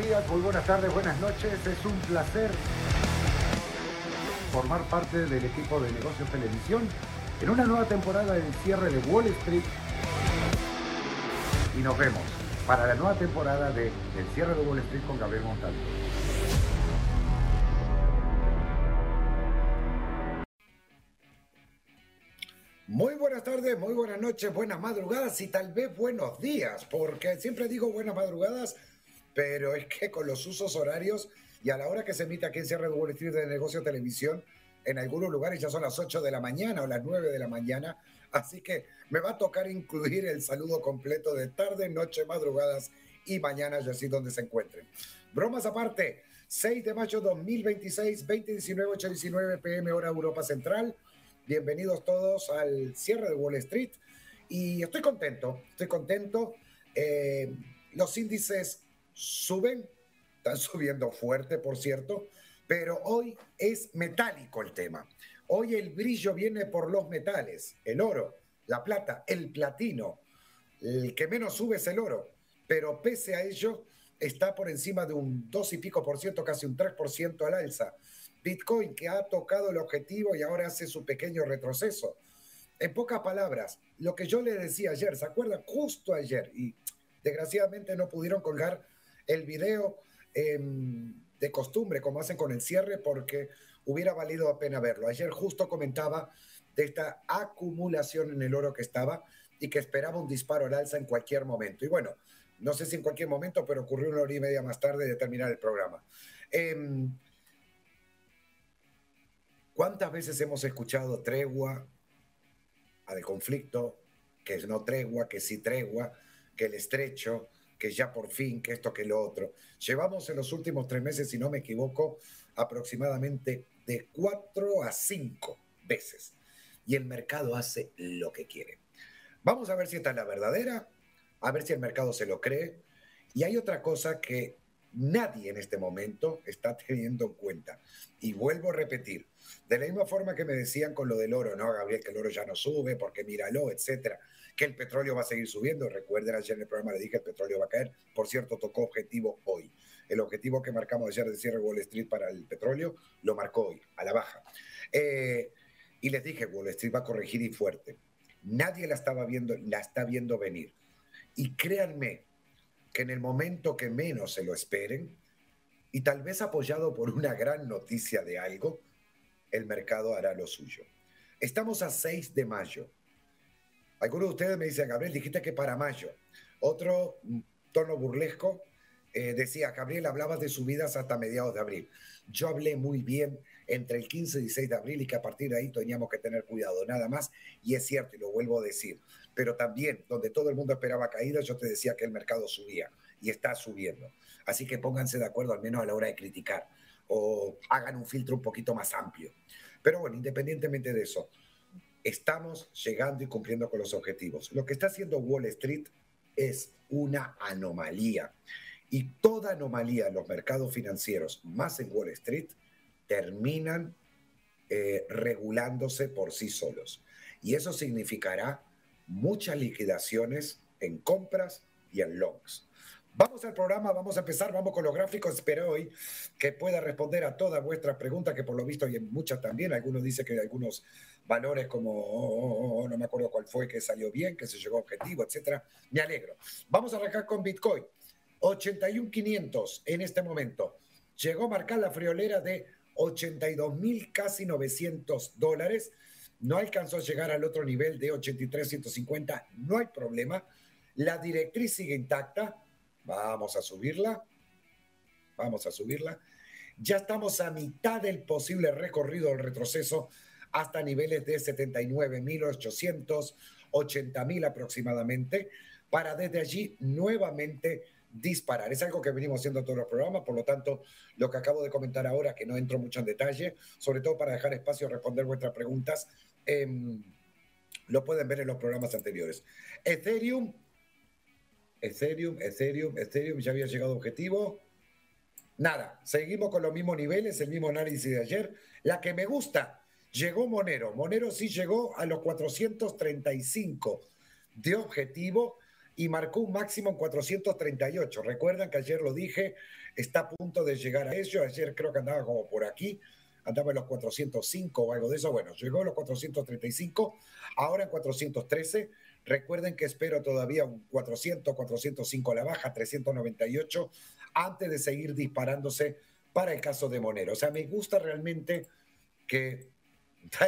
días, muy buenas tardes, buenas noches. Es un placer formar parte del equipo de Negocios Televisión en una nueva temporada del cierre de Wall Street. Y nos vemos para la nueva temporada de El cierre de Wall Street con Gabriel Montalvo. Muy buenas tardes, muy buenas noches, buenas madrugadas y tal vez buenos días, porque siempre digo buenas madrugadas, pero es que con los usos horarios y a la hora que se emite aquí en Cierre de Wall Street de Negocio Televisión, en algunos lugares ya son las 8 de la mañana o las 9 de la mañana, así que me va a tocar incluir el saludo completo de tarde, noche, madrugadas y mañanas, y así donde se encuentren. Bromas aparte, 6 de mayo 2026, 2019, 8:19 p.m. hora Europa Central. Bienvenidos todos al cierre de Wall Street y estoy contento. Los índices suben, están subiendo fuerte, por cierto, pero hoy es metálico el tema. Hoy el brillo viene por los metales, el oro, la plata, el platino. El que menos sube es el oro, pero pese a ello está por encima de un 2 y pico por ciento, casi un 3% al alza. Bitcoin, que ha tocado el objetivo y ahora hace su pequeño retroceso. En pocas palabras, lo que yo le decía ayer, ¿se acuerdan? Justo ayer, y desgraciadamente no pudieron colgar el video de costumbre, como hacen con el cierre, porque hubiera valido la pena verlo. Ayer justo comentaba de esta acumulación en el oro que estaba y que esperaba un disparo al alza en cualquier momento. Y bueno, no sé si en cualquier momento, pero ocurrió 1 hora y media más tarde de terminar el programa. ¿Cuántas veces hemos escuchado tregua al conflicto, que no tregua, que sí tregua, que el estrecho, que ya por fin, que esto, que lo otro? Llevamos en los últimos 3 meses, si no me equivoco, aproximadamente de 4 a 5 veces. Y el mercado hace lo que quiere. Vamos a ver si esta es la verdadera, a ver si el mercado se lo cree. Y hay otra cosa que nadie en este momento está teniendo en cuenta. Y vuelvo a repetir, de la misma forma que me decían con lo del oro, no, Gabriel, que el oro ya no sube, porque míralo, etcétera, que el petróleo va a seguir subiendo. Recuerden, ayer en el programa le dije que el petróleo va a caer. Por cierto, tocó objetivo hoy. El objetivo que marcamos ayer de cierre Wall Street para el petróleo lo marcó hoy, a la baja. Y les dije, Wall Street va a corregir y fuerte. Nadie la está viendo venir. Y créanme que en el momento que menos se lo esperen, y tal vez apoyado por una gran noticia de algo, el mercado hará lo suyo. Estamos a 6 de mayo. Algunos de ustedes me dicen, Gabriel, dijiste que para mayo. Otro tono burlesco decía, Gabriel, hablabas de subidas hasta mediados de abril. Yo hablé muy bien entre el 15 y 16 de abril y que a partir de ahí teníamos que tener cuidado, nada más. Y es cierto, y lo vuelvo a decir. Pero también, donde todo el mundo esperaba caídas, yo te decía que el mercado subía y está subiendo. Así que pónganse de acuerdo al menos a la hora de criticar o hagan un filtro un poquito más amplio. Pero bueno, independientemente de eso, estamos llegando y cumpliendo con los objetivos. Lo que está haciendo Wall Street es una anomalía. Y toda anomalía en los mercados financieros, más en Wall Street, terminan regulándose por sí solos. Y eso significará muchas liquidaciones en compras y en longs. Vamos al programa, vamos a empezar, vamos con los gráficos. Espero hoy que pueda responder a todas vuestras preguntas, que por lo visto hay muchas también. Algunos dicen que hay algunos valores como, no me acuerdo cuál fue, que salió bien, que se llegó a objetivo, etcétera. Me alegro. Vamos a arrancar con Bitcoin. 81.500 en este momento. Llegó a marcar la friolera de 82.000, casi $900. No alcanzó a llegar al otro nivel de 83.150. No hay problema. La directriz sigue intacta. Vamos a subirla. Ya estamos a mitad del posible recorrido del retroceso hasta niveles de 79.800, 80.000 aproximadamente, para desde allí nuevamente disparar. Es algo que venimos haciendo todos los programas, por lo tanto, lo que acabo de comentar ahora, que no entro mucho en detalle, sobre todo para dejar espacio a responder vuestras preguntas, lo pueden ver en los programas anteriores. Ethereum, ya había llegado a objetivo. Nada, seguimos con los mismos niveles, el mismo análisis de ayer. La que me gusta, llegó Monero. Monero sí llegó a los 435 de objetivo y marcó un máximo en 438. Recuerdan que ayer lo dije, está a punto de llegar a ello. Ayer creo que andaba como por aquí, andaba en los 405 o algo de eso. Bueno, llegó a los 435, ahora en 413. Recuerden que espero todavía un 400, 405 a la baja, 398, antes de seguir disparándose para el caso de Monero. O sea, me gusta realmente que